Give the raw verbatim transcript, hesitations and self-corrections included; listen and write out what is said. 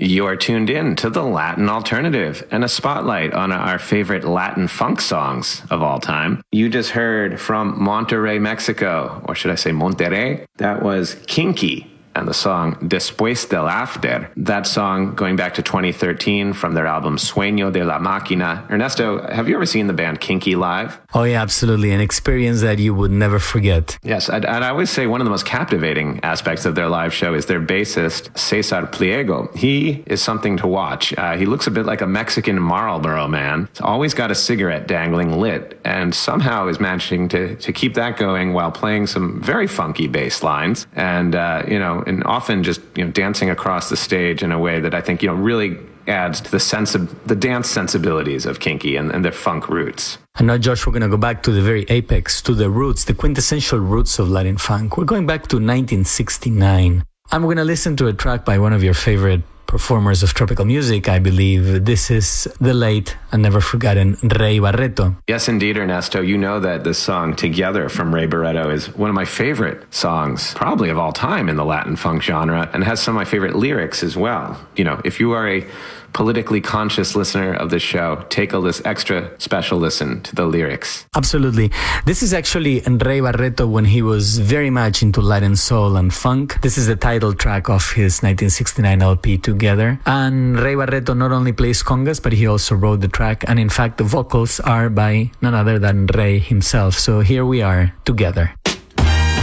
You're tuned in to the Latin Alternative and a spotlight on our favorite Latin funk songs of all time. You just heard from Monterrey, Mexico, or should I say Monterrey? That was Kinky and the song Después del After. That song going back to twenty thirteen from their album Sueño de la Máquina. Ernesto, have you ever seen the band Kinky live? Oh yeah, absolutely. An experience that you would never forget. Yes, and I always say one of the most captivating aspects of their live show is their bassist, Cesar Pliego. He is something to watch. Uh, he looks a bit like a Mexican Marlboro man. He's always got a cigarette dangling lit and somehow is managing to, to keep that going while playing some very funky bass lines. And, uh, you know, and often just, you know, dancing across the stage in a way that I think, you know, really adds to the sense of the dance sensibilities of Kinky and, and their funk roots. And now, Josh, we're going to go back to the very apex, to the roots, the quintessential roots of Latin funk. We're going back to nineteen sixty-nine. I'm going to listen to a track by one of your favorite performers of tropical music, I believe. This is the late and never forgotten Rey Barreto. Yes, indeed, Ernesto. You know that this song, Together, from Rey Barreto is one of my favorite songs, probably of all time in the Latin funk genre, and has some of my favorite lyrics as well. You know, if you are a politically conscious listener of the show, take a list, extra special listen to the lyrics. Absolutely. This is actually Rey Barreto when he was very much into Latin soul and funk. This is the title track of his nineteen sixty-nine L P, Together. And Rey Barreto not only plays congas, but he also wrote the track. And in fact, the vocals are by none other than Rey himself. So here we are, Together.